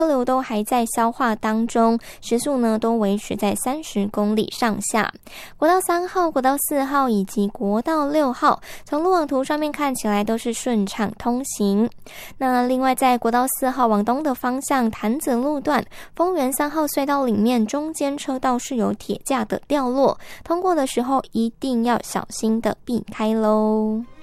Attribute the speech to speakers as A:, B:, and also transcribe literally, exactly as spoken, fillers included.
A: 车流都还在消化当中，时速呢都维持在三十公里上下。国道三号、国道四号以及国道六号，从路网图上面看起来都是顺畅通行。那另外在国道四号往东的方向，潭子路段丰原三号隧道里面中间车道是有铁架的掉落，通过的时候一定要小心的避开咯。